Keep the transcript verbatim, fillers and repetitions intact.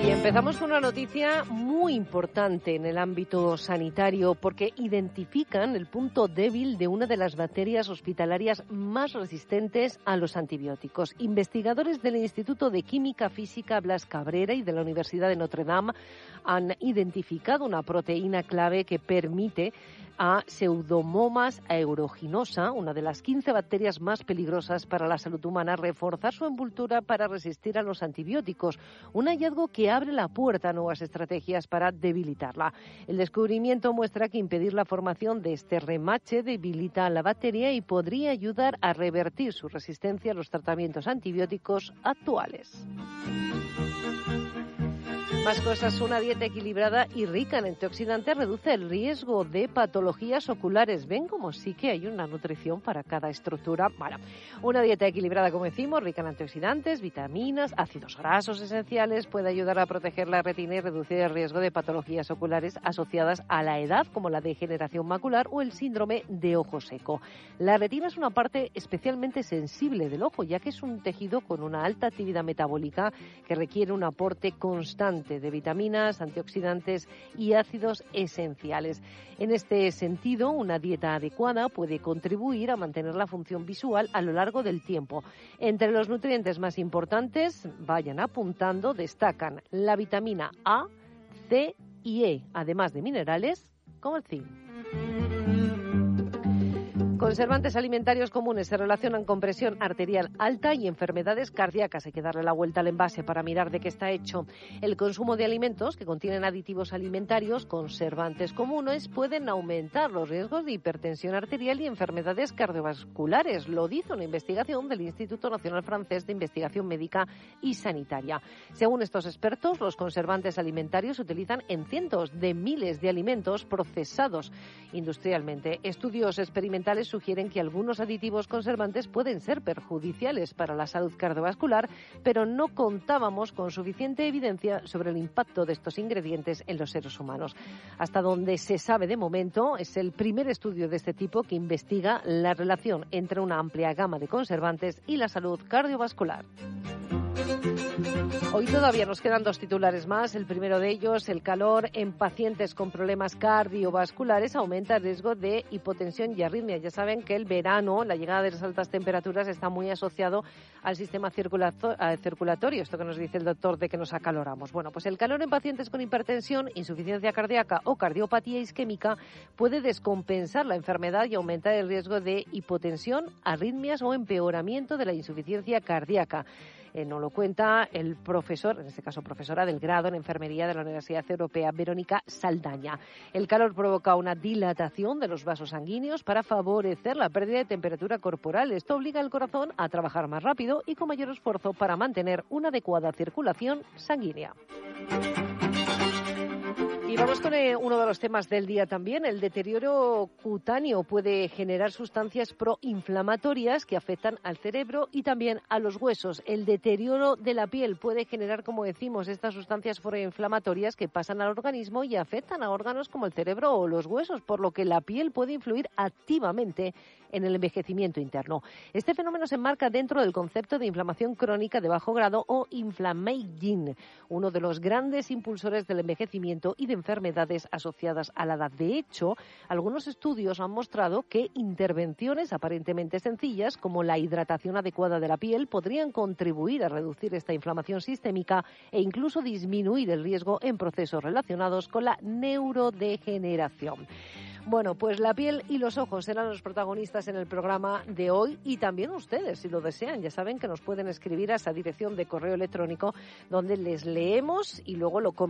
Y empezamos con una noticia muy importante en el ámbito sanitario porque identifican el punto débil de una de las bacterias hospitalarias más resistentes a los antibióticos. Investigadores del Instituto de Química Física Blas Cabrera y de la Universidad de Notre Dame han identificado una proteína clave que permite a Pseudomonas aeruginosa, una de las quince bacterias más peligrosas para la salud humana, reforzar su envoltura para resistir a los antibióticos, un hallazgo que abre la puerta a nuevas estrategias para debilitarla. El descubrimiento muestra que impedir la formación de este remache debilita a la bacteria y podría ayudar a revertir su resistencia a los tratamientos antibióticos actuales. Más cosas, una dieta equilibrada y rica en antioxidantes reduce el riesgo de patologías oculares. ¿Ven cómo sí que hay una nutrición para cada estructura? Bueno, una dieta equilibrada, como decimos, rica en antioxidantes, vitaminas, ácidos grasos esenciales, puede ayudar a proteger la retina y reducir el riesgo de patologías oculares asociadas a la edad, como la degeneración macular o el síndrome de ojo seco. La retina es una parte especialmente sensible del ojo, ya que es un tejido con una alta actividad metabólica que requiere un aporte constante de vitaminas, antioxidantes y ácidos esenciales. En este sentido, una dieta adecuada puede contribuir a mantener la función visual a lo largo del tiempo. Entre los nutrientes más importantes, vayan apuntando, destacan la vitamina A, C y E, además de minerales como el zinc. Conservantes alimentarios comunes se relacionan con presión arterial alta y enfermedades cardíacas. Hay que darle la vuelta al envase para mirar de qué está hecho. El consumo de alimentos que contienen aditivos alimentarios, conservantes comunes, pueden aumentar los riesgos de hipertensión arterial y enfermedades cardiovasculares. Lo dice una investigación del Instituto Nacional Francés de Investigación Médica y Sanitaria. Según estos expertos, los conservantes alimentarios se utilizan en cientos de miles de alimentos procesados industrialmente. Estudios experimentales sugieren que algunos aditivos conservantes pueden ser perjudiciales para la salud cardiovascular, pero no contábamos con suficiente evidencia sobre el impacto de estos ingredientes en los seres humanos. Hasta donde se sabe de momento, es el primer estudio de este tipo que investiga la relación entre una amplia gama de conservantes y la salud cardiovascular. Hoy todavía nos quedan dos titulares más. El primero de ellos, el calor en pacientes con problemas cardiovasculares aumenta el riesgo de hipotensión y arritmia. Ya saben que el verano, la llegada de las altas temperaturas, está muy asociado al sistema circulatorio. Esto que nos dice el doctor de que nos acaloramos. Bueno, pues el calor en pacientes con hipertensión, insuficiencia cardíaca o cardiopatía isquémica puede descompensar la enfermedad y aumentar el riesgo de hipotensión, arritmias o empeoramiento de la insuficiencia cardíaca. Eh, nos lo cuenta el profesor, en este caso profesora del grado en enfermería de la Universidad Europea, Verónica Saldaña. El calor provoca una dilatación de los vasos sanguíneos para favorecer la pérdida de temperatura corporal. Esto obliga al corazón a trabajar más rápido y con mayor esfuerzo para mantener una adecuada circulación sanguínea. Y vamos con eh, uno de los temas del día también. El deterioro cutáneo puede generar sustancias proinflamatorias que afectan al cerebro y también a los huesos. El deterioro de la piel puede generar, como decimos, estas sustancias proinflamatorias que pasan al organismo y afectan a órganos como el cerebro o los huesos, por lo que la piel puede influir activamente en el envejecimiento interno. Este fenómeno se enmarca dentro del concepto de inflamación crónica de bajo grado o inflammaging, uno de los grandes impulsores del envejecimiento y de enfermedades asociadas a la edad. De hecho, algunos estudios han mostrado que intervenciones aparentemente sencillas, como la hidratación adecuada de la piel, podrían contribuir a reducir esta inflamación sistémica e incluso disminuir el riesgo en procesos relacionados con la neurodegeneración. Bueno, pues la piel y los ojos serán los protagonistas en el programa de hoy y también ustedes, si lo desean. Ya saben que nos pueden escribir a esa dirección de correo electrónico donde les leemos y luego lo comentamos.